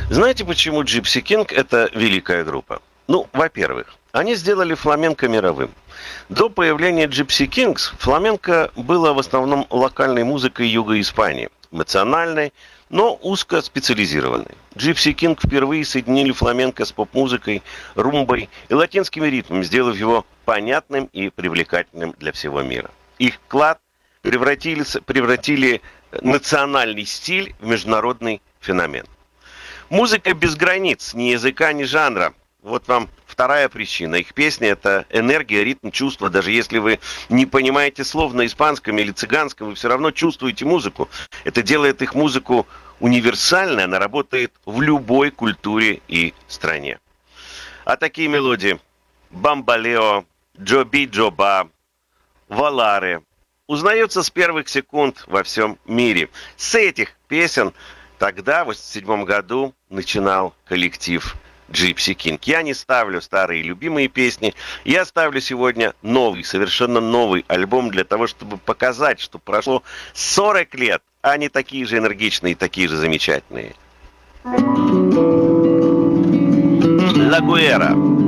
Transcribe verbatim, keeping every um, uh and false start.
Знаете, почему Gypsy King – это великая группа? Ну, во-первых, они сделали фламенко мировым. До появления Gypsy Kings фламенко было в основном локальной музыкой юга Испании, эмоциональной, но узко специализированной. Gypsy King впервые соединили фламенко с поп-музыкой, румбой и латинскими ритмами, сделав его понятным и привлекательным для всего мира. Их вклад превратили, превратили национальный стиль в международный феномен. Музыка без границ, ни языка, ни жанра. Вот вам вторая причина. Их песни – это энергия, ритм, чувство. Даже если вы не понимаете слов на испанском или цыганском, вы все равно чувствуете музыку. Это делает их музыку универсальной, она работает в любой культуре и стране. А такие мелодии – Бамбалео, Джоби Джоба, Валаре – узнаются с первых секунд во всем мире. С этих песен тогда, в восемьдесят седьмом году, начинал коллектив Gypsy King. Я не ставлю старые любимые песни. Я ставлю сегодня новый, совершенно новый альбом для того, чтобы показать, что прошло сорок лет, а они такие же энергичные, такие же замечательные. La Guerra.